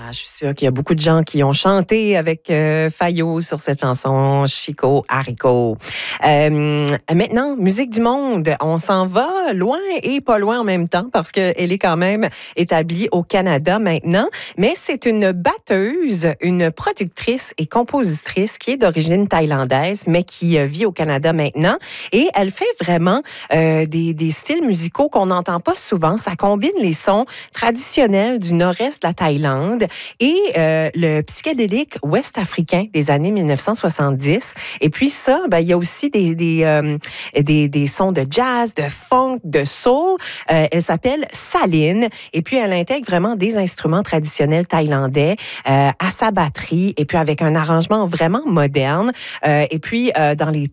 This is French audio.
je suis sûre qu'il y a beaucoup de gens qui ont chanté avec Fayot sur cette chanson Chico Haricot. Maintenant, musique du monde. On s'en va loin et pas loin en même temps parce qu'elle est quand même établie au Canada maintenant. Mais c'est une batteuse, une productrice et compositrice qui est d'origine thaïlandaise, mais qui vit au Canada maintenant. Et elle fait vraiment des styles musicaux qu'on n'entend pas souvent. Ça combine les sons traditionnels du nord-est de la Thaïlande et le psychédélique ouest-africain des années 1970. Et puis ça, il y a aussi des sons de jazz, de funk, de soul. Elle s'appelle Saline. Et puis, elle intègre vraiment des instruments traditionnels thaïlandais à sa batterie et puis avec un arrangement vraiment moderne. Et puis, dans les